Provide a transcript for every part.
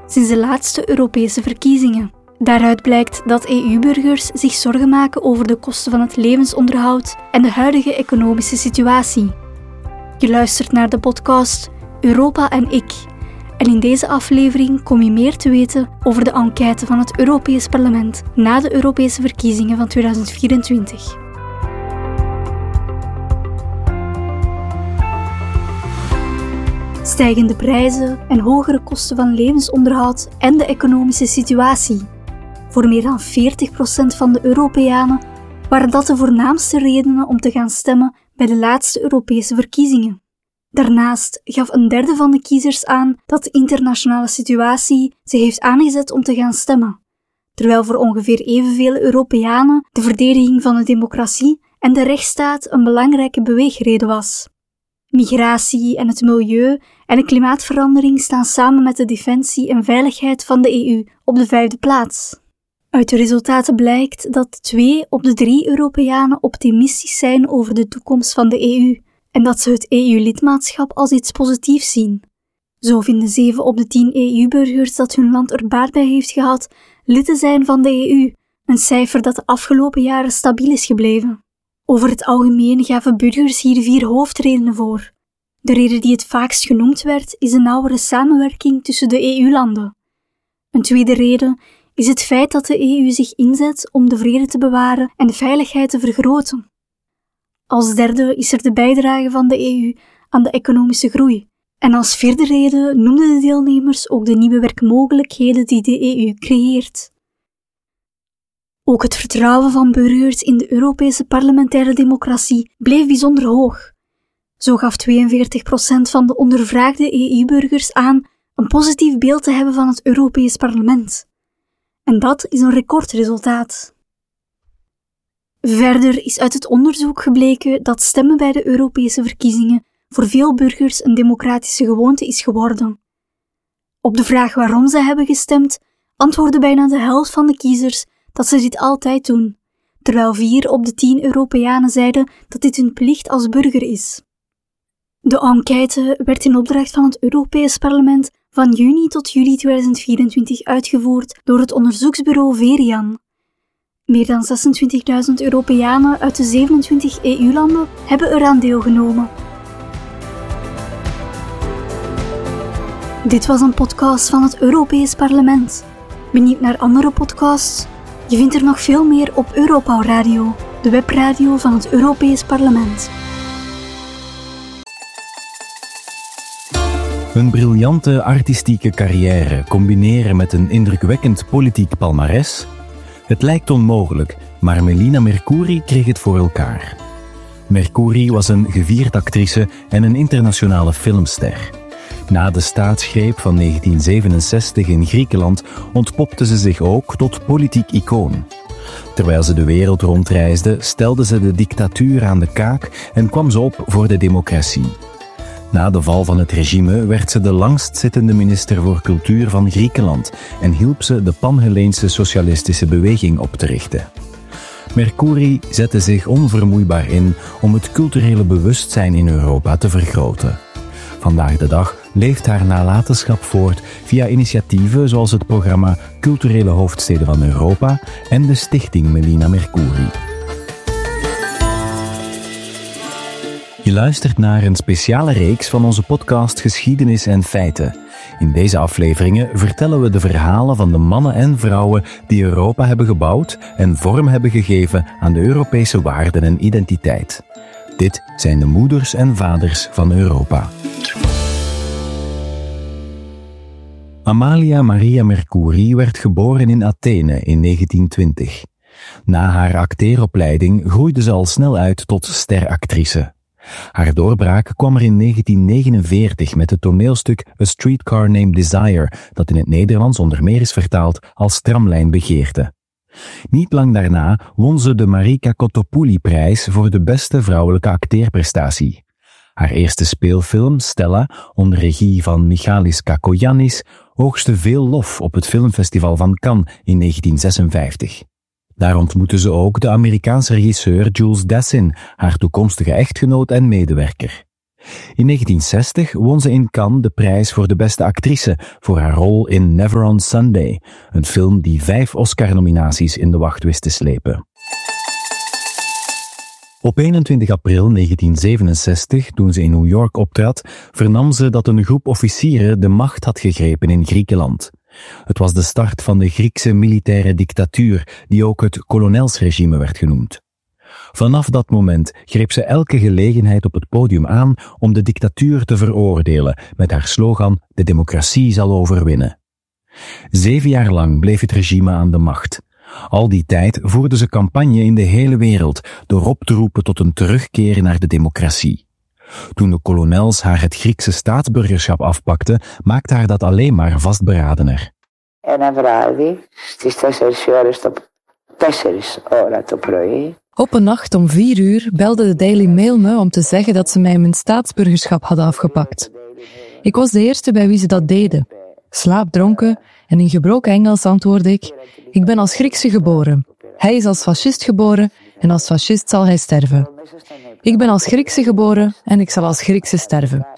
sinds de laatste Europese verkiezingen. Daaruit blijkt dat EU-burgers zich zorgen maken over de kosten van het levensonderhoud en de huidige economische situatie. Je luistert naar de podcast Europa en ik. En in deze aflevering kom je meer te weten over de enquête van het Europees Parlement na de Europese verkiezingen van 2024. Stijgende prijzen en hogere kosten van levensonderhoud en de economische situatie. Voor meer dan 40% van de Europeanen waren dat de voornaamste redenen om te gaan stemmen bij de laatste Europese verkiezingen. Daarnaast gaf een derde van de kiezers aan dat de internationale situatie ze heeft aangezet om te gaan stemmen, terwijl voor ongeveer evenveel Europeanen de verdediging van de democratie en de rechtsstaat een belangrijke beweegreden was. Migratie en het milieu en de klimaatverandering staan samen met de defensie en veiligheid van de EU op de 5e plaats. Uit de resultaten blijkt dat 2 op de 3 Europeanen optimistisch zijn over de toekomst van de EU en dat ze het EU-lidmaatschap als iets positiefs zien. Zo vinden 7 op de 10 EU-burgers dat hun land er baat bij heeft gehad lid te zijn van de EU, een cijfer dat de afgelopen jaren stabiel is gebleven. Over het algemeen gaven burgers hier 4 hoofdredenen voor. De reden die het vaakst genoemd werd is de nauwere samenwerking tussen de EU-landen. Een tweede reden is het feit dat de EU zich inzet om de vrede te bewaren en de veiligheid te vergroten. Als derde is er de bijdrage van de EU aan de economische groei. En als vierde reden noemden de deelnemers ook de nieuwe werkmogelijkheden die de EU creëert. Ook het vertrouwen van burgers in de Europese parlementaire democratie bleef bijzonder hoog. Zo gaf 42% van de ondervraagde EU-burgers aan een positief beeld te hebben van het Europees Parlement. En dat is een recordresultaat. Verder is uit het onderzoek gebleken dat stemmen bij de Europese verkiezingen voor veel burgers een democratische gewoonte is geworden. Op de vraag waarom ze hebben gestemd, antwoordde bijna de helft van de kiezers dat ze dit altijd doen, terwijl 4 op de 10 Europeanen zeiden dat dit hun plicht als burger is. De enquête werd in opdracht van het Europees Parlement van juni tot juli 2024 uitgevoerd door het onderzoeksbureau Verian. Meer dan 26.000 Europeanen uit de 27 EU-landen hebben eraan deelgenomen. Dit was een podcast van het Europees Parlement. Benieuwd naar andere podcasts? Je vindt er nog veel meer op Europower Radio, de webradio van het Europees Parlement. Een briljante artistieke carrière combineren met een indrukwekkend politiek palmares? Het lijkt onmogelijk, maar Melina Mercouri kreeg het voor elkaar. Mercouri was een gevierd actrice en een internationale filmster. Na de staatsgreep van 1967 in Griekenland ontpopte ze zich ook tot politiek icoon. Terwijl ze de wereld rondreisde, stelde ze de dictatuur aan de kaak en kwam ze op voor de democratie. Na de val van het regime werd ze de langstzittende minister voor cultuur van Griekenland en hielp ze de Pan-Helleense socialistische beweging op te richten. Mercouri zette zich onvermoeibaar in om het culturele bewustzijn in Europa te vergroten. Vandaag de dag leeft haar nalatenschap voort via initiatieven zoals het programma Culturele Hoofdsteden van Europa en de stichting Melina Mercouri. Je luistert naar een speciale reeks van onze podcast Geschiedenis en Feiten. In deze afleveringen vertellen we de verhalen van de mannen en vrouwen die Europa hebben gebouwd en vorm hebben gegeven aan de Europese waarden en identiteit. Dit zijn de moeders en vaders van Europa. Amalia Maria Mercouri werd geboren in Athene in 1920. Na haar acteeropleiding groeide ze al snel uit tot steractrice. Haar doorbraak kwam er in 1949 met het toneelstuk A Streetcar Named Desire, dat in het Nederlands onder meer is vertaald als Tramlijnbegeerte. Niet lang daarna won ze de Marika Kottopouli-prijs voor de beste vrouwelijke acteerprestatie. Haar eerste speelfilm, Stella, onder regie van Michalis Kakoyannis, oogste veel lof op het filmfestival van Cannes in 1956. Daar ontmoette ze ook de Amerikaanse regisseur Jules Dassin, haar toekomstige echtgenoot en medewerker. In 1960 won ze in Cannes de prijs voor de beste actrice voor haar rol in Never on Sunday, een film die 5 Oscar-nominaties in de wacht wist te slepen. Op 21 april 1967, toen ze in New York optrad, vernam ze dat een groep officieren de macht had gegrepen in Griekenland. Het was de start van de Griekse militaire dictatuur, die ook het kolonelsregime werd genoemd. Vanaf dat moment greep ze elke gelegenheid op het podium aan om de dictatuur te veroordelen met haar slogan "De democratie zal overwinnen". 7 jaar lang bleef het regime aan de macht. Al die tijd voerde ze campagne in de hele wereld door op te roepen tot een terugkeer naar de democratie. Toen de kolonels haar het Griekse staatsburgerschap afpakten, maakte haar dat alleen maar vastberadener. Op een nacht om 4 uur belde de Daily Mail me om te zeggen dat ze mij mijn staatsburgerschap hadden afgepakt. Ik was de eerste bij wie ze dat deden. Slaapdronken en in gebroken Engels antwoordde ik: "Ik ben als Griekse geboren. Hij is als fascist geboren en als fascist zal hij sterven. Ik ben als Griekse geboren en ik zal als Griekse sterven."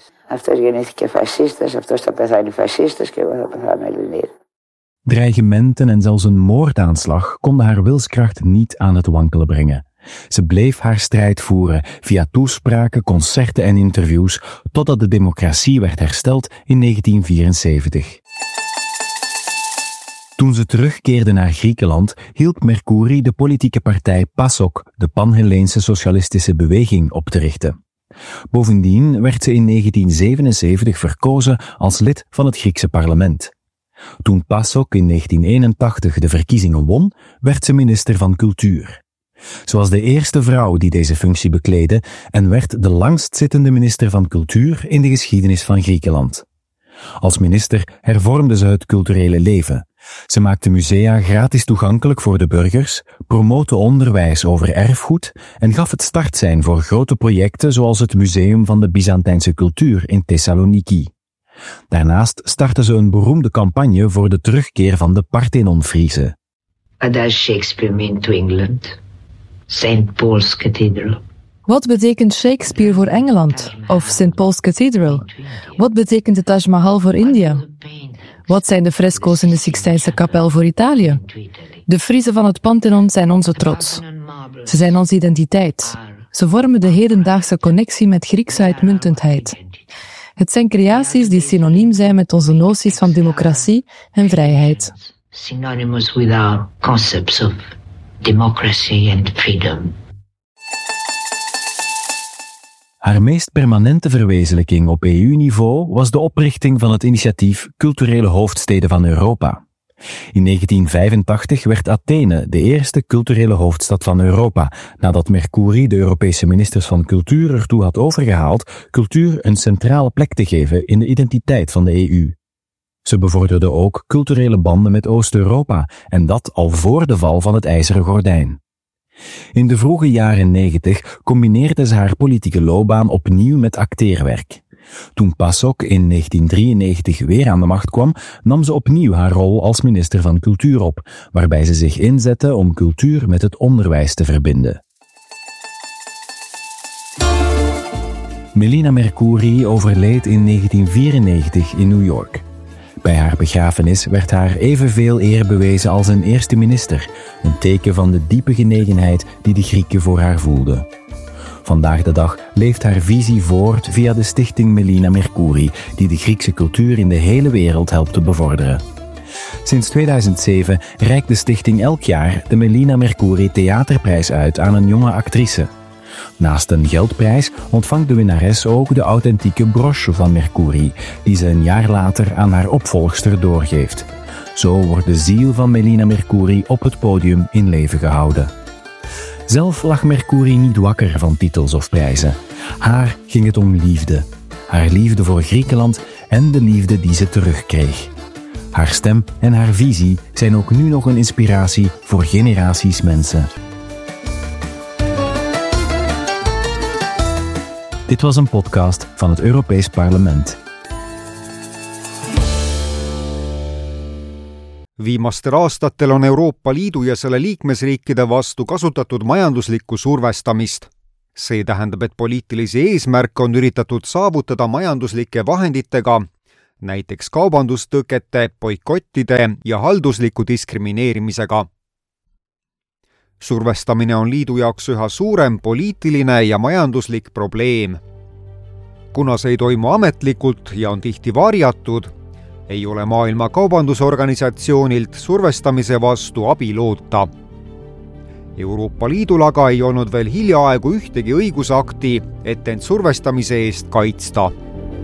Dreigementen en zelfs een moordaanslag konden haar wilskracht niet aan het wankelen brengen. Ze bleef haar strijd voeren via toespraken, concerten en interviews, totdat de democratie werd hersteld in 1974. Toen ze terugkeerde naar Griekenland, hielp Mercouri de politieke partij PASOK, de Pan-Helleense Socialistische Beweging, op te richten. Bovendien werd ze in 1977 verkozen als lid van het Griekse parlement. Toen PASOK in 1981 de verkiezingen won, werd ze minister van Cultuur. Ze was de eerste vrouw die deze functie bekleedde en werd de langstzittende minister van Cultuur in de geschiedenis van Griekenland. Als minister hervormde ze het culturele leven. Ze maakte musea gratis toegankelijk voor de burgers, promote onderwijs over erfgoed en gaf het startsein voor grote projecten zoals het Museum van de Byzantijnse Cultuur in Thessaloniki. Daarnaast startte ze een beroemde campagne voor de terugkeer van de Parthenon-Friezen. What does Shakespeare mean to England? St. Paul's Cathedral. Wat betekent Shakespeare voor Engeland? Of St. Paul's Cathedral? Wat betekent de Taj Mahal voor India? Wat zijn de fresco's in de Sixtijnse kapel voor Italië? De Friezen van het Pantheon zijn onze trots. Ze zijn onze identiteit. Ze vormen de hedendaagse connectie met Griekse uitmuntendheid. Het zijn creaties die synoniem zijn met onze noties van democratie en vrijheid. Synonymous with our concepts of democracy and freedom. Haar meest permanente verwezenlijking op EU-niveau was de oprichting van het initiatief Culturele Hoofdsteden van Europa. In 1985 werd Athene de eerste culturele hoofdstad van Europa, nadat Mercouri de Europese ministers van Cultuur ertoe had overgehaald cultuur een centrale plek te geven in de identiteit van de EU. Ze bevorderde ook culturele banden met Oost-Europa, en dat al voor de val van het IJzeren Gordijn. In de vroege jaren 90 combineerde ze haar politieke loopbaan opnieuw met acteerwerk. Toen PASOK in 1993 weer aan de macht kwam, nam ze opnieuw haar rol als minister van Cultuur op, waarbij ze zich inzette om cultuur met het onderwijs te verbinden. Melina Mercouri overleed in 1994 in New York. Bij haar begrafenis werd haar evenveel eer bewezen als een eerste minister, een teken van de diepe genegenheid die de Grieken voor haar voelden. Vandaag de dag leeft haar visie voort via de stichting Melina Mercouri, die de Griekse cultuur in de hele wereld helpt te bevorderen. Sinds 2007 reikt de stichting elk jaar de Melina Mercouri Theaterprijs uit aan een jonge actrice. Naast een geldprijs ontvangt de winnares ook de authentieke broche van Mercouri, die ze een jaar later aan haar opvolgster doorgeeft. Zo wordt de ziel van Melina Mercouri op het podium in leven gehouden. Zelf lag Mercouri niet wakker van titels of prijzen. Haar ging het om liefde. Haar liefde voor Griekenland en de liefde die ze terugkreeg. Haar stem en haar visie zijn ook nu nog een inspiratie voor generaties mensen. Dit was een podcast van het Europees Parlement. Viimastel aastatel on Euroopa Liidu ja selle liikmesriikide vastu kasutatud majanduslikku survestamist. See tähendab, et poliitilisi eesmärke on üritatud saavutada majanduslike vahenditega, näiteks kaubandustõkete, boikottide ja haldusliku diskrimineerimisega. Survestamine on liidu jaoks üha suurem poliitiline ja majanduslik probleem. Kuna see ei toimu ametlikult ja on tihti varjatud, ei ole Maailma Kaubandusorganisatsioonilt survestamise vastu abi loota. Euroopa Liidul aga ei olnud veel hiljaaegu ühtegi õigusakti, et end survestamise eest kaitsta.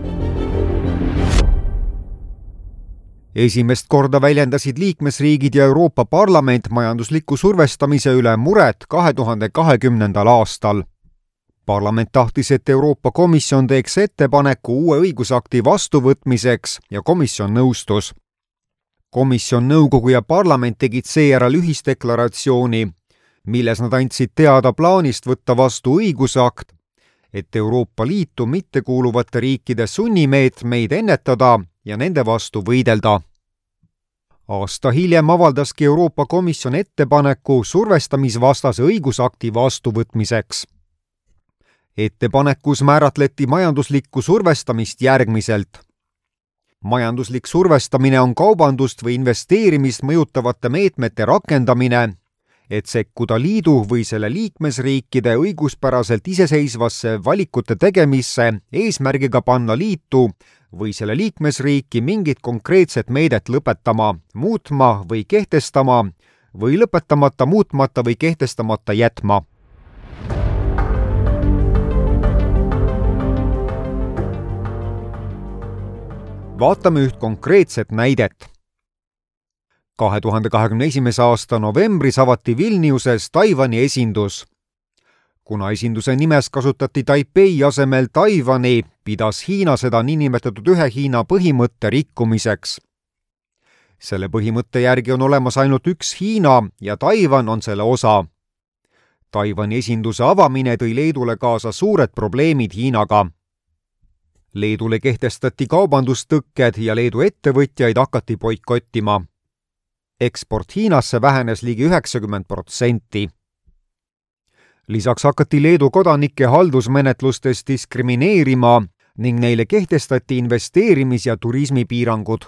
Esimest korda väljendasid liikmesriigid ja Euroopa Parlament majandusliku survestamise üle muret 2020. aastal. Parlament tahtis, et Euroopa Komisjon teeks ettepaneku uue õigusakti vastuvõtmiseks ja komisjon nõustus. Komisjon, nõukogu ja parlament tegid seejärel ühisdeklaratsiooni, milles nad andsid teada plaanist võtta vastu õigusakt, et Euroopa Liitu mittekuuluvate riikide sunnimeetmeid ennetada ja nende vastu võidelda. Aasta hiljem avaldaski Euroopa Komisjon ettepaneku survestamisvastase õigusakti vastuvõtmiseks. Ettepanekus määratleti majanduslikku survestamist järgmiselt. Majanduslik survestamine on kaubandust või investeerimist mõjutavate meetmete rakendamine, et sekkuda liidu või selle liikmesriikide õiguspäraselt iseseisvasse valikute tegemisse eesmärgiga panna liitu või selle liikmesriiki mingit konkreetset meedet lõpetama, muutma või kehtestama või lõpetamata, muutmata või kehtestamata jätma. Vaatame üht konkreetset näidet. 2021. aasta novembris avati Vilniuses Taiwani esindus. Kuna esinduse nimes kasutati Taipei asemel Taiwani, pidas Hiina seda niinimetatud ühe Hiina põhimõtte rikkumiseks. Selle põhimõtte järgi on olemas ainult üks Hiina ja Taiwan on selle osa. Taiwani esinduse avamine tõi Leedule kaasa suured probleemid Hiinaga. Leedule kehtestati kaubandustõkked ja Leedu ettevõtjaid hakati boikottima. Eksport Hiinasse vähenes ligi 90%. Lisaks hakati Leedu kodanike haldusmenetlustes diskrimineerima ning neile kehtestati investeerimis- ja turismipiirangud.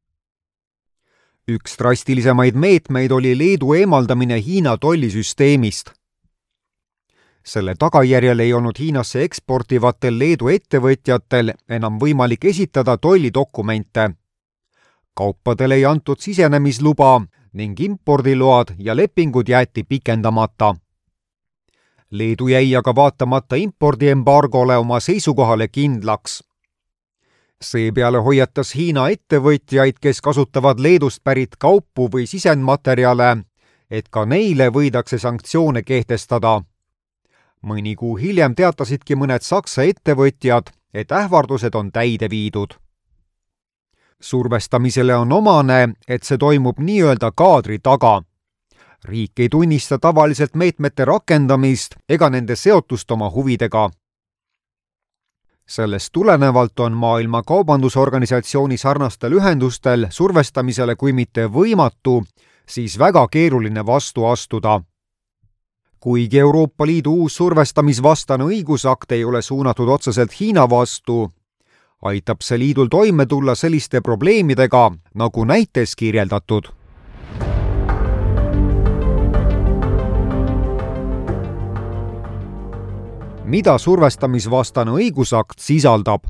Üks drastilisemaid meetmeid oli Leedu eemaldamine Hiina tollisüsteemist. Selle tagajärjel ei olnud Hiinasse eksportivatel Leedu ettevõtjatel enam võimalik esitada tollidokumente. Kaupadele ei antud sisenemisluba ning impordiload ja lepingud jäeti pikendamata. Leedu jäi aga vaatamata impordiembargole oma seisukohale kindlaks. Seepeale hoiatas Hiina ettevõtjaid, kes kasutavad Leedust pärit kaupu või sisendmaterjale, et ka neile võidakse sanktsioone kehtestada. Mõni kuu hiljem teatasidki mõned Saksa ettevõtjad, et ähvardused on täide viidud. Survestamisele on omane, et see toimub nii-öelda kaadri taga. Riik ei tunnista tavaliselt meetmete rakendamist ega nende seotust oma huvidega. Sellest tulenevalt on Maailma Kaubandusorganisatsiooni sarnastel ühendustel survestamisele kui mitte võimatu, siis väga keeruline vastu astuda. Kuigi Euroopa Liidu uus survestamisvastane õigusakt ei ole suunatud otseselt Hiina vastu, aitab see liidul toime tulla selliste probleemidega, nagu näites kirjeldatud. Mida survestamisvastane õigusakt sisaldab?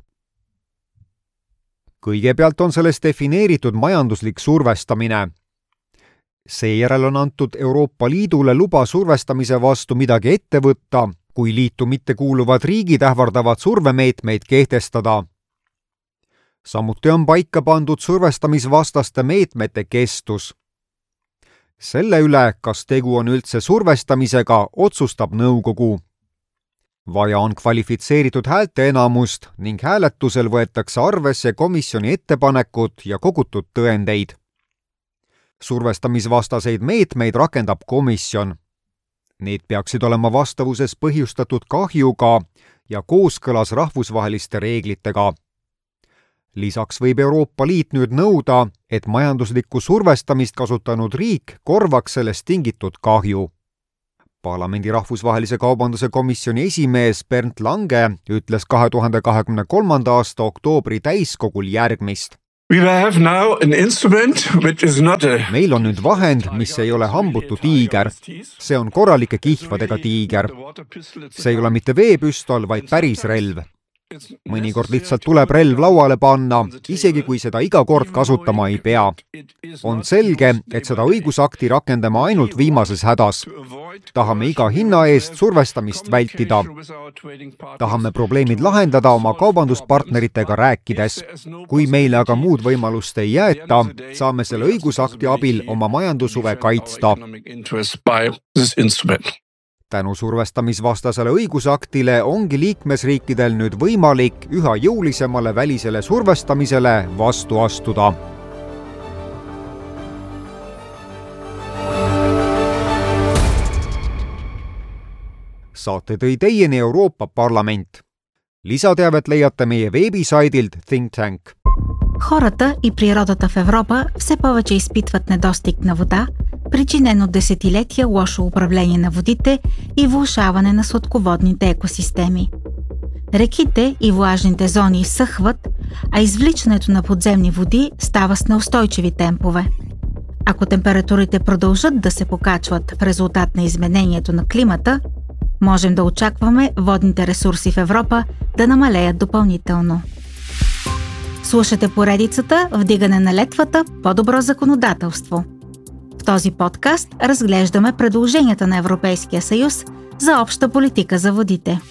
Kõigepealt on selles defineeritud majanduslik survestamine. Seejärel on antud Euroopa Liidule luba survestamise vastu midagi ette võtta, kui liitu mittekuuluvad riigid ähvardavad survemeetmeid kehtestada. Samuti on paika pandud survestamisvastaste meetmete kestus. Selle üle, kas tegu on üldse survestamisega, otsustab nõukogu. Vaja on kvalifitseeritud häälteenamust ning hääletusel võetakse arvesse komisjoni ettepanekut ja kogutud tõendeid. Survestamisvastaseid meetmeid rakendab komisjon. Need peaksid olema vastavuses põhjustatud kahjuga ja kooskõlas rahvusvaheliste reeglitega. Lisaks võib Euroopa Liit nüüd nõuda, et majanduslikku survestamist kasutanud riik korvaks sellest tingitud kahju. Parlamendi rahvusvahelise kaubanduse komisjoni esimees Bernd Lange ütles 2023. aasta oktoobri täiskogul järgmist. Meil on nüüd vahend, mis ei ole hambutu tiiger. See on korralike kihvadega tiiger. See ei ole mitte veepüstol, vaid päris relv. Mõnikord lihtsalt tuleb relv lauale panna, isegi kui seda iga kord kasutama ei pea. On selge, et seda õigusakti rakendame ainult viimases hädas. Tahame iga hinna eest survestamist vältida. Tahame probleemid lahendada oma kaubanduspartneritega rääkides. Kui meile aga muud võimalust ei jäeta, saame selle õigusakti abil oma majandushuve kaitsta. Tänu survestamisvastasele õigusaktile ongi liikmesriikidel nüüd võimalik üha jõulisemale välisele survestamisele vastu astuda. Saate tõi teieni Euroopa Parlament. Lisateavet leiate meie veebisaidilt Think Tank. Хората и природата в Европа все повече изпитват недостиг на вода, причинен от десетилетия лошо управление на водите и влошаване на сладководните екосистеми. Реките и влажните зони изсъхват, а извличането на подземни води става с неустойчиви темпове. Ако температурите продължат да се покачват в резултат на изменението на климата, можем да очакваме водните ресурси в Европа да намалеят допълнително. Слушате поредицата "Вдигане на летвата – по-добро законодателство". В този подкаст разглеждаме предложенията на Европейския съюз за обща политика за водите.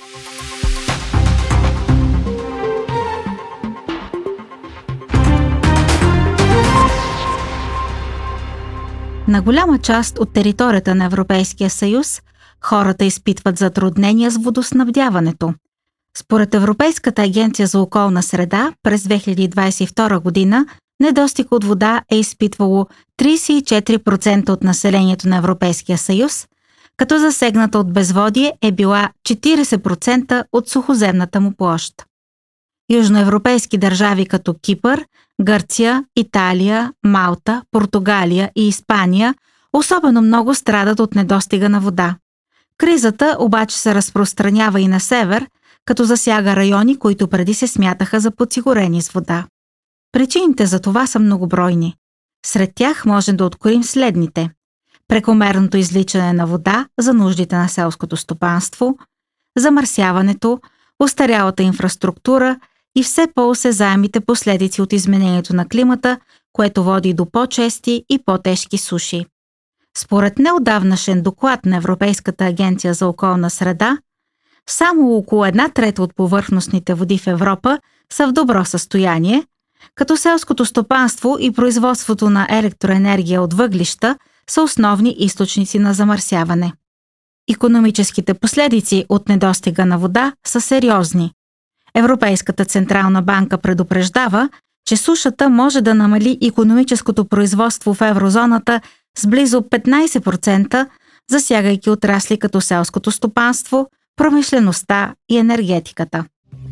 На голяма част от територията на Европейския съюз хората изпитват затруднения с водоснабдяването. Според Европейската агенция за околна среда, през 2022 година недостиг от вода е изпитвало 34% от населението на Европейския съюз, като засегната от безводие е била 40% от сухоземната му площ. Южноевропейски държави като Кипър, Гърция, Италия, Малта, Португалия и Испания особено много страдат от недостига на вода. Кризата обаче се разпространява и на север, като засяга райони, които преди се смятаха за подсигурени с вода. Причините за това са многобройни. Сред тях можем да откроим следните: прекомерното изличане на вода за нуждите на селското стопанство, замърсяването, остарялата инфраструктура и все по-осезаемите последици от изменението на климата, което води до по-чести и по-тежки суши. Според неотдавнашен доклад на Европейската агенция за околна среда, само около 1/3 от повърхностните води в Европа са в добро състояние, като селското стопанство и производството на електроенергия от въглища са основни източници на замърсяване. Икономическите последици от недостига на вода са сериозни. Европейската централна банка предупреждава, че сушата може да намали икономическото производство в еврозоната с близо 15%, засягайки отрасли като селското стопанство, промишлеността и енергетиката.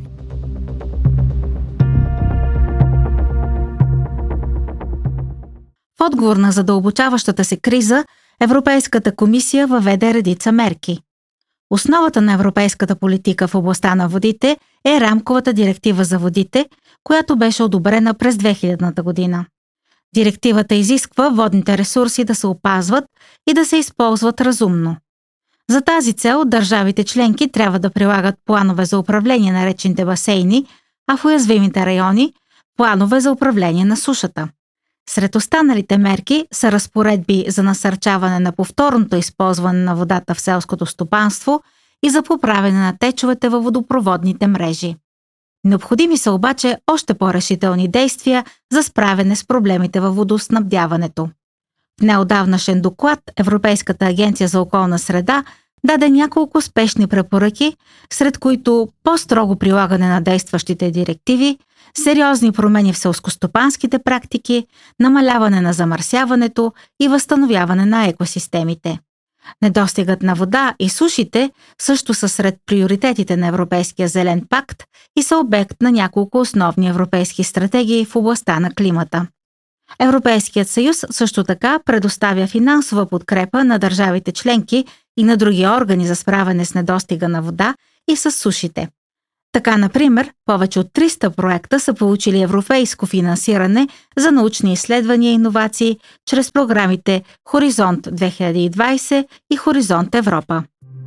В отговор на задълбочаващата се криза, Европейската комисия въведе редица мерки. Основата на европейската политика в областта на водите е рамковата директива за водите, която беше одобрена през 2000 година. Директивата изисква водните ресурси да се опазват и да се използват разумно. За тази цел държавите членки трябва да прилагат планове за управление на речните басейни, а в уязвимите райони – планове за управление на сушата. Сред останалите мерки са разпоредби за насърчаване на повторното използване на водата в селското стопанство и за поправяне на течовете във водопроводните мрежи. Необходими са обаче още по-решителни действия за справяне с проблемите във водоснабдяването. В неотдавнашен доклад Европейската агенция за околна среда даде няколко спешни препоръки, сред които по-строго прилагане на действащите директиви, сериозни промени в селскостопанските практики, намаляване на замърсяването и възстановяване на екосистемите. Недостигът на вода и сушите също са сред приоритетите на Европейския зелен пакт и са обект на няколко основни европейски стратегии в областта на климата. Европейският съюз също така предоставя финансова подкрепа на държавите членки и на други органи за справяне с недостига на вода и с сушите. Така, например, повече от 300 проекта са получили европейско финансиране за научни изследвания и иновации чрез програмите Хоризонт 2020 и Хоризонт Европа.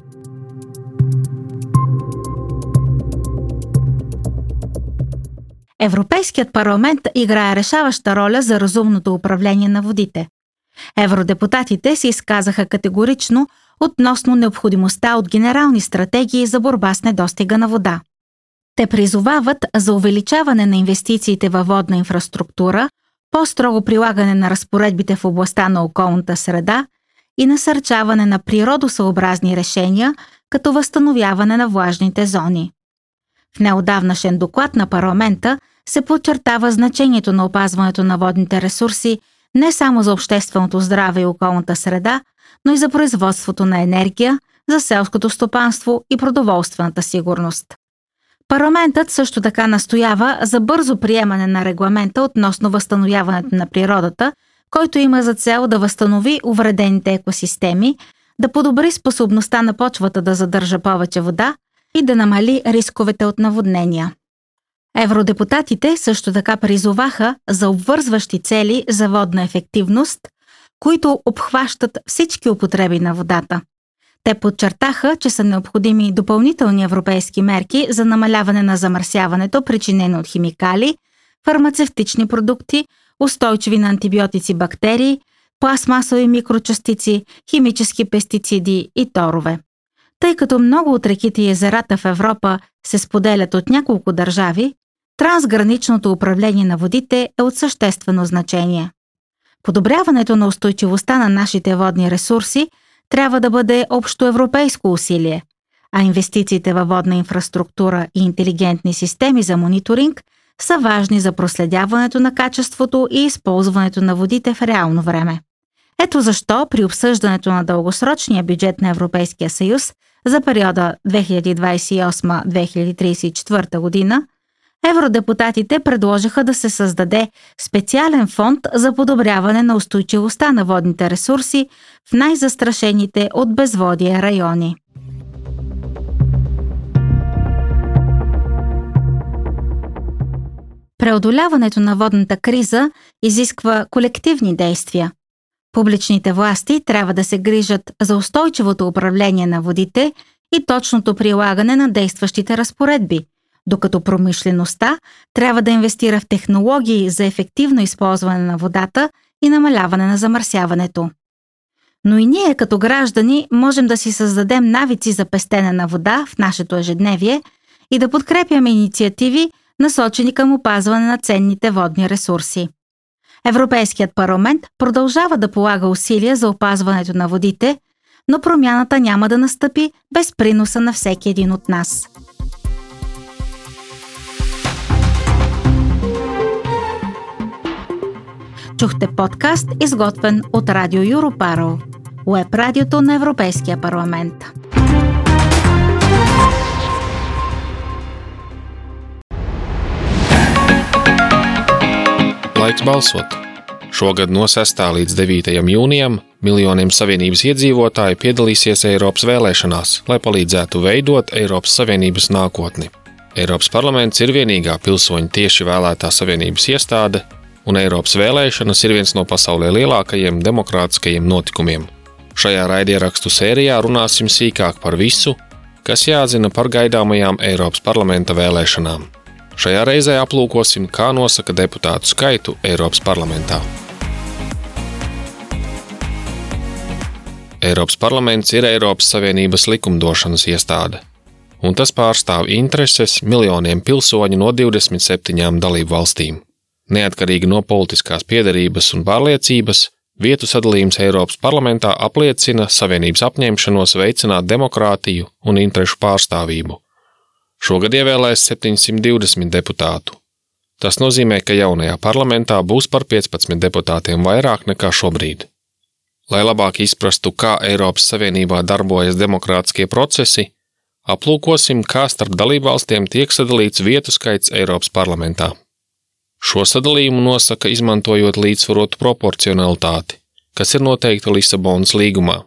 Европейският парламент играе решаваща роля за разумното управление на водите. Евродепутатите се изказаха категорично относно необходимостта от генерални стратегии за борба с недостига на вода. Те призовават за увеличаване на инвестициите във водна инфраструктура, по-строго прилагане на разпоредбите в областта на околната среда и насърчаване на природосъобразни решения, като възстановяване на влажните зони. В неотдавнашен доклад на парламента се подчертава значението на опазването на водните ресурси не само за общественото здраве и околната среда, но и за производството на енергия, за селското стопанство и продоволствената сигурност. Парламентът също така настоява за бързо приемане на регламента относно възстановяването на природата, който има за цел да възстанови увредените екосистеми, да подобри способността на почвата да задържа повече вода и да намали рисковете от наводнения. Евродепутатите също така призоваха за обвързващи цели за водна ефективност, които обхващат всички употреби на водата. Те подчертаха, че са необходими допълнителни европейски мерки за намаляване на замърсяването, причинено от химикали, фармацевтични продукти, устойчиви на антибиотици бактерии, пластмасови микрочастици, химически пестициди и торове. Тъй като много от реките и езерата в Европа се споделят от няколко държави, трансграничното управление на водите е от съществено значение. Подобряването на устойчивостта на нашите водни ресурси трябва да бъде общоевропейско усилие, а инвестициите във водна инфраструктура и интелигентни системи за мониторинг са важни за проследяването на качеството и използването на водите в реално време. Ето защо при обсъждането на дългосрочния бюджет на Европейския съюз за периода 2028-2034 година, евродепутатите предложиха да се създаде специален фонд за подобряване на устойчивостта на водните ресурси в най-застрашените от безводие райони. Преодоляването на водната криза изисква колективни действия. Публичните власти трябва да се грижат за устойчивото управление на водите и точното прилагане на действащите разпоредби, докато промишлеността трябва да инвестира в технологии за ефективно използване на водата и намаляване на замърсяването. Но и ние като граждани можем да си създадем навици за пестене на вода в нашето ежедневие и да подкрепяме инициативи, насочени към опазване на ценните водни ресурси. Европейският парламент продължава да полага усилия за опазването на водите, но промяната няма да настъпи без приноса на всеки един от нас. Чухте подкаст, изготвен от Радио Европаро, уеб радиото на Европейския парламент. Laiks balsot. Šogad no 6. līdz 9. jūnijam miljoniem Savienības iedzīvotāji piedalīsies Eiropas vēlēšanās, lai palīdzētu veidot Eiropas Savienības nākotni. Eiropas parlaments ir vienīgā pilsoņu tieši vēlētā Savienības iestāde, un Eiropas vēlēšanas ir viens no pasaulē lielākajiem demokrātiskajiem notikumiem. Šajā raidierakstu sērijā runāsim sīkāk par visu, kas jāzina par gaidāmajām Eiropas parlamenta vēlēšanām. Šajā reizē aplūkosim, kā nosaka deputātu skaitu Eiropas parlamentā. Eiropas parlaments ir Eiropas Savienības likumdošanas iestāde, un tas pārstāv intereses miljoniem pilsoņu no 27 dalību valstīm. Neatkarīgi no politiskās piederības un pārliecības, vietu sadalījums Eiropas parlamentā apliecina Savienības apņemšanos veicināt demokrātiju un interešu pārstāvību. Šogad ievēlēs 720 deputātu. Tas nozīmē, ka jaunajā parlamentā būs par 15 deputātiem vairāk nekā šobrīd. Lai labāk izprastu, kā Eiropas Savienībā darbojas demokrātiskie procesi, aplūkosim, kā starp dalībvalstiem tiek sadalīts vietu skaits Eiropas parlamentā. Šo sadalījumu nosaka izmantojot līdzsvarotu proporcionalitāti, kas ir noteikta Lisabonas līgumā.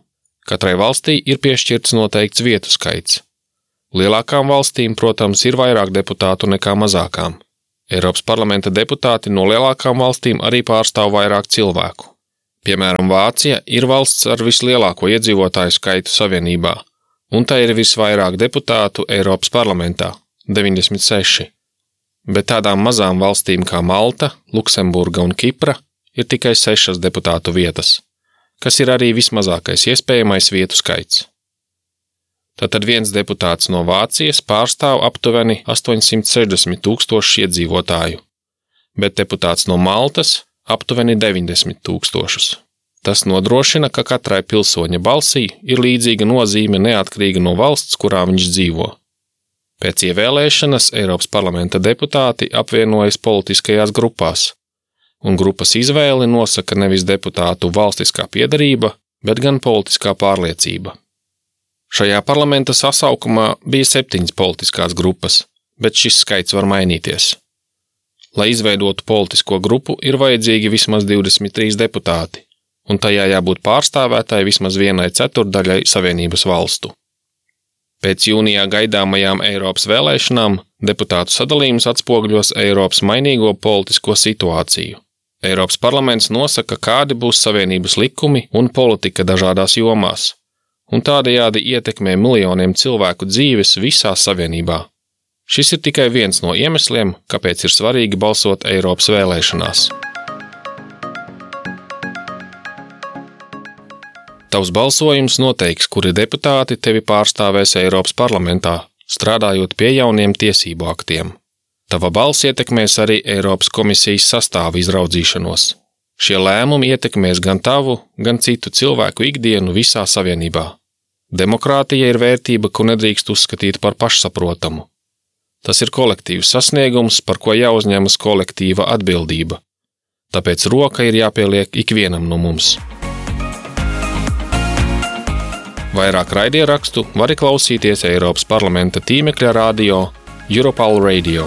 Katrai valstī ir piešķirts noteikts vietu skaits. Lielākām valstīm, protams, ir vairāk deputātu nekā mazākām. Eiropas parlamenta deputāti no lielākām valstīm arī pārstāv vairāk cilvēku. Piemēram, Vācija ir valsts ar vislielāko iedzīvotāju skaitu savienībā, un tā ir visvairāk deputātu Eiropas parlamentā – 96. Bet tādām mazām valstīm kā Malta, Luksemburga un Kipra ir tikai 6 deputātu vietas, kas ir arī vismazākais iespējamais vietu skaits. Tātad viens deputāts no Vācijas pārstāv aptuveni 860 000 iedzīvotāju, bet deputāts no Maltas aptuveni 90 000. Tas nodrošina, ka katrai pilsoņa balsī ir līdzīga nozīme neatkarīga no valsts, kurā viņš dzīvo. Pēc ievēlēšanas Eiropas parlamenta deputāti apvienojas politiskajās grupās, un grupas izvēli nosaka nevis deputātu valstiskā piederība, bet gan politiskā pārliecība. Šajā parlamenta sasaukumā bija 7 politiskās grupas, bet šis skaits var mainīties. Lai izveidotu politisko grupu, ir vajadzīgi vismaz 23 deputāti, un tajā jābūt pārstāvētāji vismaz 1/4 Savienības valstu. Pēc jūnijā gaidāmajām Eiropas vēlēšanām deputātu sadalījums atspoguļos Eiropas mainīgo politisko situāciju. Eiropas parlaments nosaka, kādi būs Savienības likumi un politika dažādās jomās, un tādējādi ietekmē miljoniem cilvēku dzīves visā Savienībā. Šis ir tikai viens no iemesliem, kāpēc ir svarīgi balsot Eiropas vēlēšanās. Tavs balsojums noteiks, kuri deputāti tevi pārstāvēs Eiropas parlamentā, strādājot pie jauniem tiesību aktiem. Tava balss ietekmēs arī Eiropas komisijas sastāvu izraudzīšanos. Šie lēmumi ietekmēs gan tavu, gan citu cilvēku ikdienu visā Savienībā. Demokrātija ir vērtība, ko nedrīkst uzskatīt par pašsaprotamu. Tas ir kolektīvs sasniegums, par ko jāuzņemas kolektīva atbildība. Tāpēc roka ir jāpieliek ikvienam no mums. Vairāk raidierakstu vari klausīties Eiropas parlamenta tīmekļa radio Europal Radio.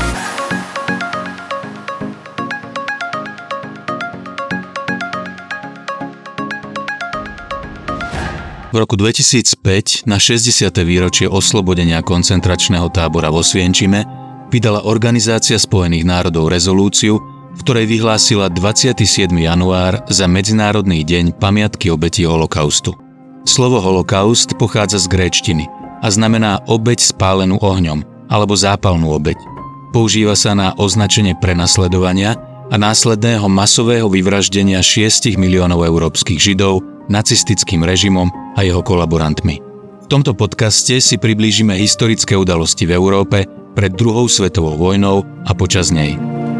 V roku 2005 na 60. výročie oslobodenia koncentračného tábora vo Osvienčime vydala Organizácia spojených národov rezolúciu, v ktorej vyhlásila 27. január za Medzinárodný deň pamiatky obetí holokaustu. Slovo holokaust pochádza z gréčtiny a znamená obeť spálenú ohňom alebo zápalnú obeť. Používa sa na označenie prenasledovania a následného masového vyvraždenia 6 miliónov európskych Židov nacistickým režimom a jeho kolaborantmi. V tomto podcaste si priblížime historické udalosti v Európe pred druhou svetovou vojnou a počas nej.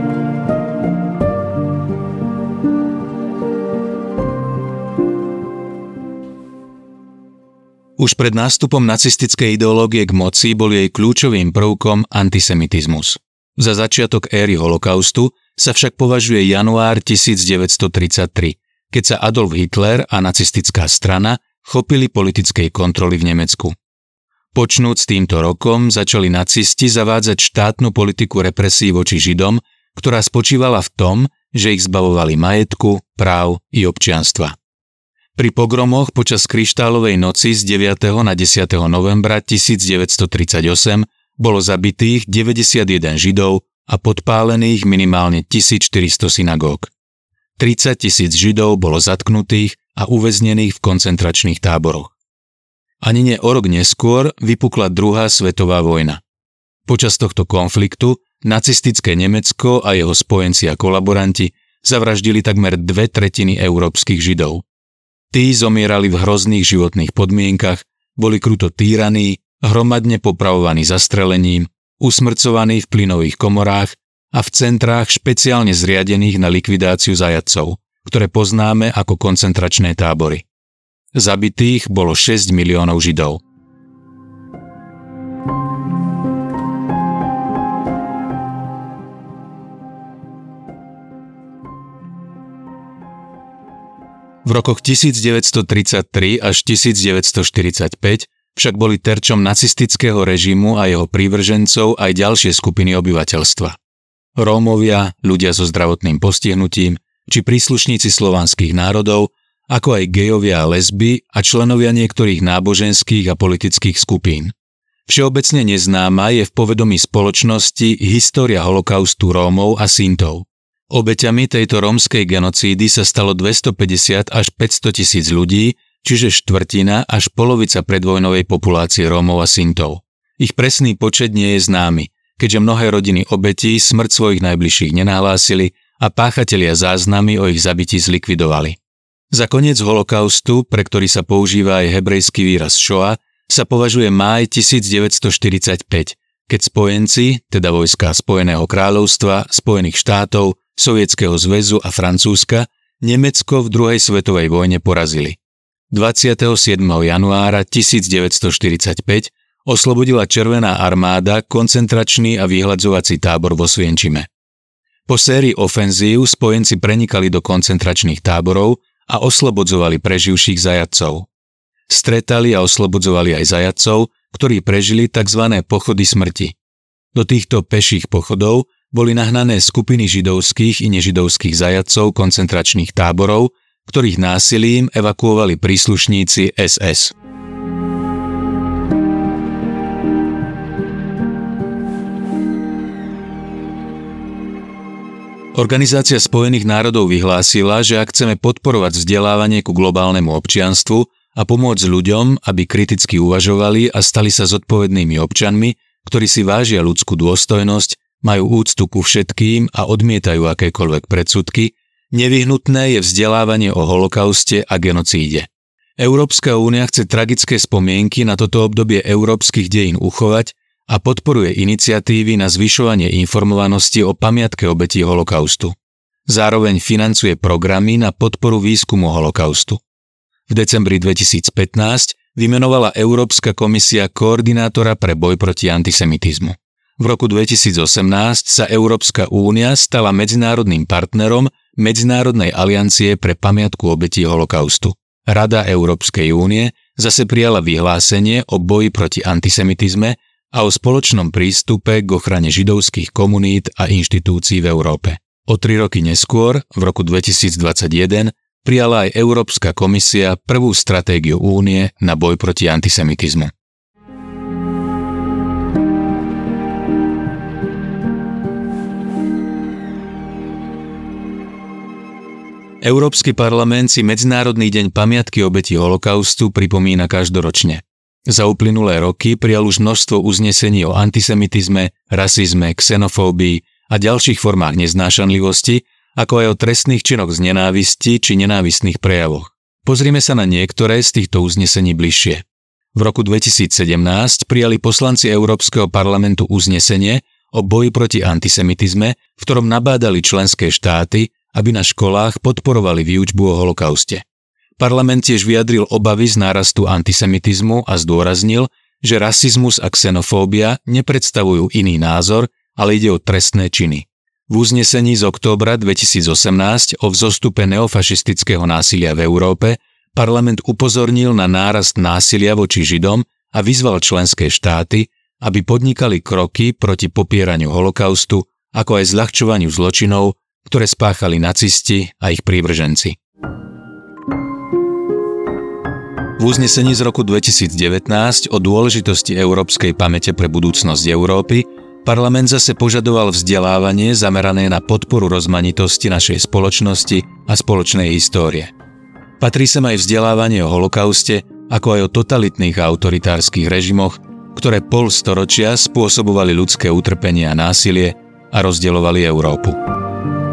Už pred nástupom nacistickej ideológie k moci bol jej kľúčovým prvkom antisemitizmus. Za začiatok éry holokaustu sa však považuje január 1933, keď sa Adolf Hitler a nacistická strana chopili politickej kontroly v Nemecku. Počnúc s týmto rokom začali nacisti zavádzať štátnu politiku represí voči Židom, ktorá spočívala v tom, že ich zbavovali majetku, práv i občianstva. Pri pogromoch počas Kryštálovej noci z 9. na 10. novembra 1938 bolo zabitých 91 Židov a podpálených minimálne 1400 synagóg. 30 000 Židov bolo zatknutých a uväznených v koncentračných táboroch. Ani nie o rok neskôr vypukla druhá svetová vojna. Počas tohto konfliktu nacistické Nemecko a jeho spojenci a kolaboranti zavraždili takmer 2/3 európskych Židov. Tí zomierali v hrozných životných podmienkach, boli kruto týraní, hromadne popravovaní zastrelením, usmrcovaní v plynových komorách a v centrách špeciálne zriadených na likvidáciu zajatcov, ktoré poznáme ako koncentračné tábory. Zabitých bolo 6 miliónov Židov. V rokoch 1933 až 1945 však boli terčom nacistického režimu a jeho prívržencov aj ďalšie skupiny obyvateľstva. Rómovia, ľudia so zdravotným postihnutím či príslušníci slovanských národov ako aj gejovia a lesby a členovia niektorých náboženských a politických skupín. Všeobecne neznáma je v povedomí spoločnosti história holokaustu Rómov a Sintov. Obeťami tejto rómskej genocídy sa stalo 250 až 500 tisíc ľudí, čiže štvrtina až polovica predvojnovej populácie Rómov a Sintov. Ich presný počet nie je známy, keďže mnohé rodiny obetí smrť svojich najbližších nenahlásili a páchatelia záznamy o ich zabití zlikvidovali. Za koniec holokaustu, pre ktorý sa používa aj hebrejský výraz šoa, sa považuje máj 1945, keď spojenci, teda vojská Spojeného kráľovstva, Spojených štátov, Sovietskeho zväzu a Francúzska, Nemecko v druhej svetovej vojne porazili. 27. januára 1945 oslobodila Červená armáda koncentračný a vyhladzovací tábor vo Svienčime. Po sérii ofenzív spojenci prenikali do koncentračných táborov a oslobodzovali preživších zajatcov. Stretali a oslobodzovali aj zajatcov, ktorí prežili tzv. Pochody smrti. Do týchto peších pochodov boli nahnané skupiny židovských i nežidovských zajatcov koncentračných táborov, ktorých násilím evakuovali príslušníci SS. Organizácia Spojených národov vyhlásila, že ak chceme podporovať vzdelávanie ku globálnemu občianstvu a pomôcť ľuďom, aby kriticky uvažovali a stali sa zodpovednými občanmi, ktorí si vážia ľudskú dôstojnosť, majú úctu ku všetkým a odmietajú akékoľvek predsudky, nevyhnutné je vzdelávanie o holokauste a genocíde. Európska únia chce tragické spomienky na toto obdobie európskych dejín uchovať a podporuje iniciatívy na zvyšovanie informovanosti o pamiatke obetí holokaustu. Zároveň financuje programy na podporu výskumu holokaustu. V decembri 2015 vymenovala Európska komisia koordinátora pre boj proti antisemitizmu. V roku 2018 sa Európska únia stala medzinárodným partnerom Medzinárodnej aliancie pre pamiatku obetí holokaustu. Rada Európskej únie zase prijala vyhlásenie o boji proti antisemitizme a o spoločnom prístupe k ochrane židovských komunít a inštitúcií v Európe. O 3 roky neskôr, v roku 2021, prijala aj Európska komisia prvú stratégiu únie na boj proti antisemitizmu. Európsky parlament si Medzinárodný deň pamiatky obetí holokaustu pripomína každoročne. Za uplynulé roky prijal už množstvo uznesení o antisemitizme, rasizme, xenofóbii a ďalších formách neznášanlivosti, ako aj o trestných činoch z nenávisti či nenávistných prejavoch. Pozrime sa na niektoré z týchto uznesení bližšie. V roku 2017 prijali poslanci Európskeho parlamentu uznesenie o boji proti antisemitizme, v ktorom nabádali členské štáty, aby na školách podporovali výučbu o holokauste. Parlament tiež vyjadril obavy z nárastu antisemitizmu a zdôraznil, že rasizmus a xenofóbia nepredstavujú iný názor, ale ide o trestné činy. V uznesení z októbra 2018 o vzostupe neofašistického násilia v Európe parlament upozornil na nárast násilia voči Židom a vyzval členské štáty, aby podnikali kroky proti popieraniu holokaustu, ako aj zľahčovaniu zločinov, ktoré spáchali nacisti a ich prívrženci. V uznesení z roku 2019 o dôležitosti európskej pamäte pre budúcnosť Európy parlament zase požadoval vzdelávanie zamerané na podporu rozmanitosti našej spoločnosti a spoločnej histórie. Patrí sem aj vzdelávanie o holokauste, ako aj o totalitných a autoritárskych režimoch, ktoré polstoročia spôsobovali ľudské utrpenie a násilie a rozdeľovali Európu.